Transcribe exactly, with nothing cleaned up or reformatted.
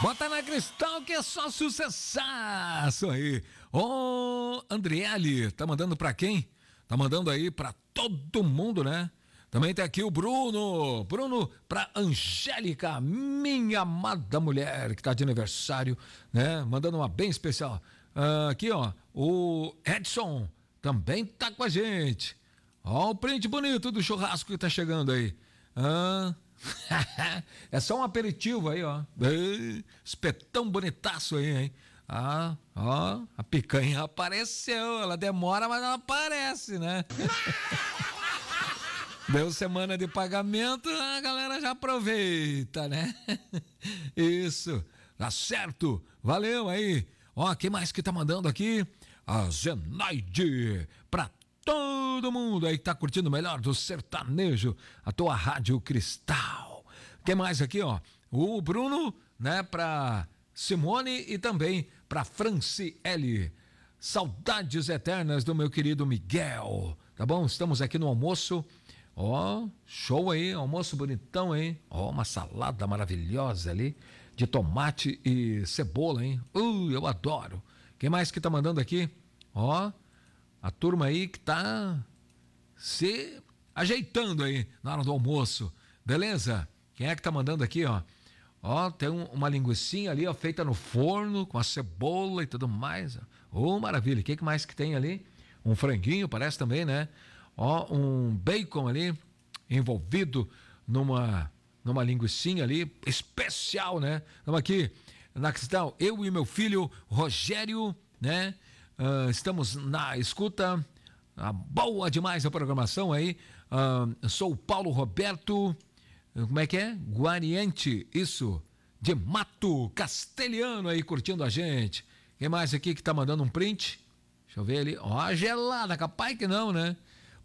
Bota na Cristal que é só sucessaço aí. Ô, Andriele, tá mandando pra quem? Tá mandando aí pra todo mundo, né? Também tem aqui o Bruno. Bruno pra Angélica, minha amada mulher, que tá de aniversário, né? Mandando uma bem especial. Ah, aqui, ó, o Edson também tá com a gente. Ó o print bonito do churrasco que tá chegando aí. Ah... É só um aperitivo aí, ó. Espetão bonitaço aí, hein? Ah, ó, a picanha apareceu. Ela demora, mas ela aparece, né? Deu semana de pagamento, a galera já aproveita, né? Isso, tá certo. Valeu aí. Ó, quem mais que tá mandando aqui? A Zenaide, pra todo mundo aí que tá curtindo o melhor do sertanejo, a tua Rádio Cristal. Quem mais aqui, ó? O Bruno, né, pra Simone e também pra Franciele. Saudades eternas do meu querido Miguel, tá bom? Estamos aqui no almoço, ó, show aí, almoço bonitão, hein? Ó, uma salada maravilhosa ali, de tomate e cebola, hein? Uh, eu adoro. Quem mais que tá mandando aqui? Ó, a turma aí que tá se ajeitando aí na hora do almoço, beleza? Quem é que tá mandando aqui, ó? Ó, tem um, uma linguicinha ali, ó, feita no forno, com a cebola e tudo mais. Ô, oh, maravilha. O que mais que tem ali? Um franguinho, parece também, né? Ó, um bacon ali, envolvido numa, numa linguicinha ali, especial, né? Estamos aqui na Cristal, eu e meu filho Rogério, né? Uh, estamos na escuta, uh, boa demais a programação aí. Uh, sou o Paulo Roberto, uh, como é que é? Guariente, isso, de Mato Castelhano aí curtindo a gente. Quem mais aqui que tá mandando um print? Deixa eu ver ali. Ó, a gelada, capaz que não, né?